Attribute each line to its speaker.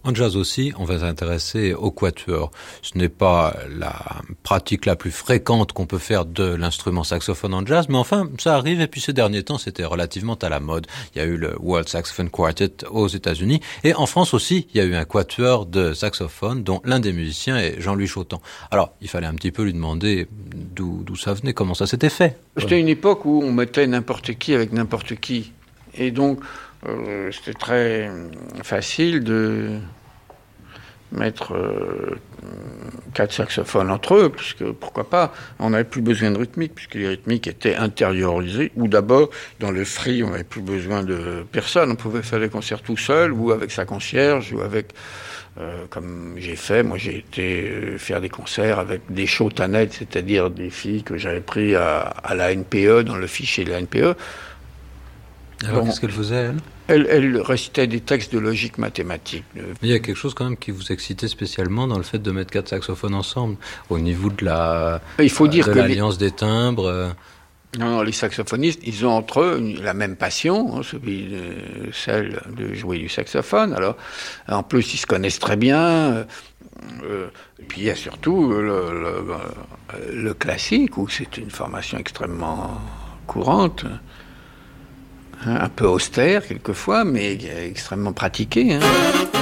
Speaker 1: En jazz aussi, on va s'intéresser au quatuor. Ce n'est pas la pratique la plus fréquente qu'on peut faire de l'instrument saxophone en jazz, mais enfin, ça arrive, et puis ces derniers temps, c'était relativement à la mode. Il y a eu le World Saxophone Quartet aux États-Unis, et en France aussi, il y a eu un quatuor de saxophone, dont l'un des musiciens est Jean-Louis Chautemps. Alors, il fallait un petit peu lui demander d'où ça venait, comment ça s'était fait.
Speaker 2: C'était une époque où on mettait n'importe qui avec n'importe qui. Et donc, c'était très facile de mettre 4 saxophones entre eux, puisque pourquoi pas, on n'avait plus besoin de rythmique, puisque les rythmiques étaient intériorisées, ou d'abord, dans le free, on n'avait plus besoin de personne, on pouvait faire des concerts tout seul, ou avec sa concierge, ou avec, comme j'ai fait, moi j'ai été faire des concerts avec des chotanettes, c'est-à-dire des filles que j'avais pris à la NPE, dans le fichier de la NPE.
Speaker 1: Alors, qu'est-ce qu'elle faisait, elle ?
Speaker 2: Elle récitait des textes de logique mathématique.
Speaker 1: Il y a quelque chose quand même qui vous excitait spécialement dans le fait de mettre 4 saxophones ensemble, au niveau de l'alliance des timbres.
Speaker 2: Non, les saxophonistes, ils ont entre eux la même passion, celle de jouer du saxophone. Alors, en plus, ils se connaissent très bien. Et puis il y a surtout le classique, où c'est une formation extrêmement courante. Un peu austère quelquefois, mais extrêmement pratiquée.